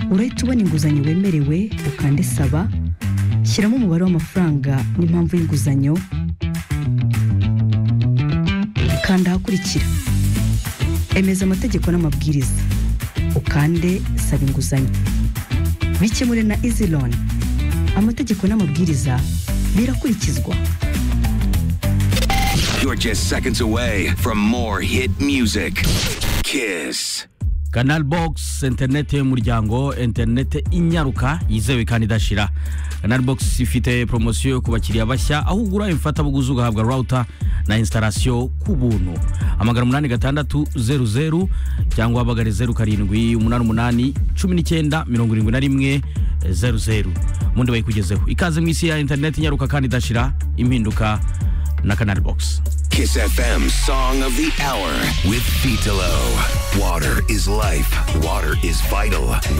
urahita ubona inguzanyo wemerewe ukande saba, shyiramo umubare w'amafaranga n'impamvu y'inguzanyo, kanda ahakurikira emeza amategeko n'amabwiriza, ukande saba inguzanyo. Bikemure na Easy Loan, amategeko n'amabwiriza birakurikizwa. You're just seconds away from more hit music. Kiss. Canal Box, internet y'umuryango, internet inyaruka yizewe kandi idashira. Canal Box ifite promotion ku bakiriya bashya, aho ugura imfatabuguzi ugahabwa router na installation ku buntu. Amagana 8600 cyangwa abagare 0788197100. Mundi bayikugezeho. Ikaze mu isi ya internet inyaruka kandi idashira, impinduka na Canal Box. Kiss FM Song of the Hour with Vitalo. Water is life. Water is vital.